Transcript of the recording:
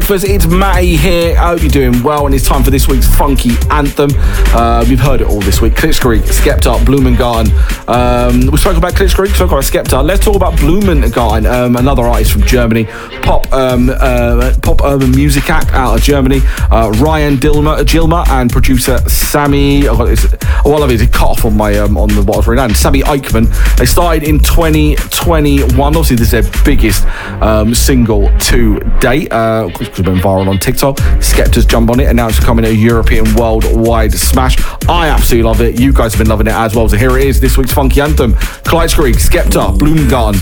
breakfast. It's Matty here. I hope you're doing well, and it's time for this week's funky anthem. We've heard it all this week. Klitzkrieg, Skepta, Blumengarten. We spoke about Klitzkrieg, spoke about Skepta. Let's talk about Blumengarten, another artist from Germany, pop urban music act out of Germany. Ryan Gilmer and producer Sammy. I love it. It cut off on my on the what I was written down. Sammy Eichmann. They started in 2021. Obviously, this is their biggest single to date. Which has been viral on TikTok. Skepta's jump on it, and now it's becoming a European worldwide smash. I absolutely love it. You guys have been loving it as well. So here it is, this week's funky anthem. Klitzkrieg, Skepta, Blumengarten.